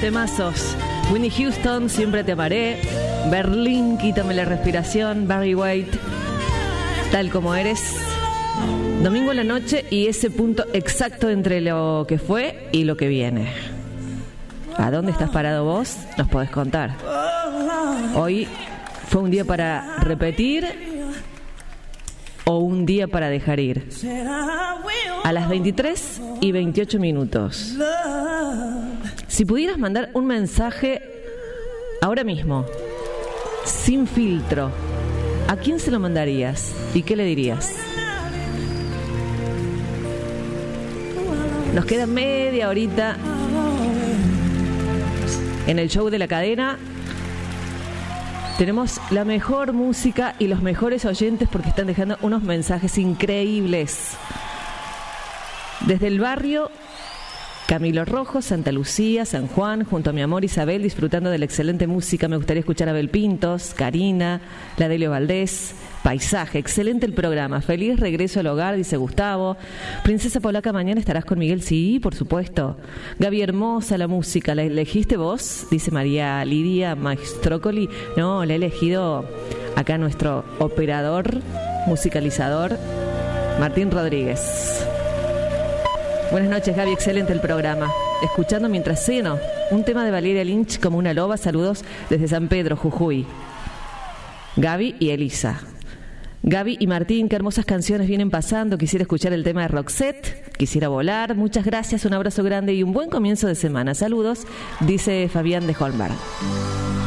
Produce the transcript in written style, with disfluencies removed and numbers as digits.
temazos. Whitney Houston, Siempre te amaré. Berlín, Quítame la respiración. Barry White, Tal como eres. Domingo en la noche y ese punto exacto entre lo que fue y lo que viene. ¿A dónde estás parado vos? Nos podés contar. Hoy fue un día para repetir o un día para dejar ir. A las 23:28. Si pudieras mandar un mensaje ahora mismo, sin filtro, ¿a quién se lo mandarías? ¿Y qué le dirías? Nos queda media horita en el show de la cadena. Tenemos la mejor música y los mejores oyentes porque están dejando unos mensajes increíbles. Desde el barrio Camilo Rojo, Santa Lucía, San Juan, junto a mi amor Isabel, disfrutando de la excelente música. Me gustaría escuchar a Abel Pintos, Karina, la Delio Valdés. Paisaje, excelente el programa. Feliz regreso al hogar, dice Gustavo. Princesa Polaca, mañana estarás con Miguel. Sí, por supuesto. Gaby, hermosa la música. ¿La elegiste vos? Dice María Lidia Maestrócoli. No, la he elegido acá nuestro operador, musicalizador, Martín Rodríguez. Buenas noches, Gaby, excelente el programa. Escuchando mientras ceno, un tema de Valeria Lynch, Como una loba. Saludos desde San Pedro, Jujuy. Gaby y Elisa. Gaby y Martín, qué hermosas canciones vienen pasando. Quisiera escuchar el tema de Roxette, quisiera volar. Muchas gracias, un abrazo grande y un buen comienzo de semana. Saludos, dice Fabián de Holmberg.